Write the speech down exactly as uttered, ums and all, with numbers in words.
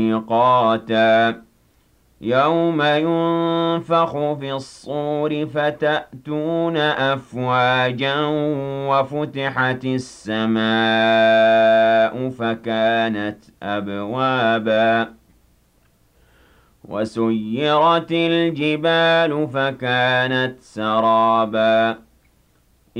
ميقاتا يوم ينفخ في الصور فتأتون أفواجا وفتحت السماء فكانت أبوابا وسيرت الجبال فكانت سرابا